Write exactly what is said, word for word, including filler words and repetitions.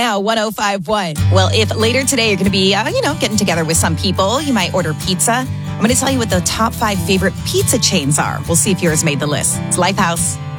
Now, one oh five point one. Well, if later today you're going to be, uh, you know, getting together with some people, you might order pizza. I'm going to tell you what the top five favorite pizza chains are. We'll see if yours made the list. It's Lifehouse.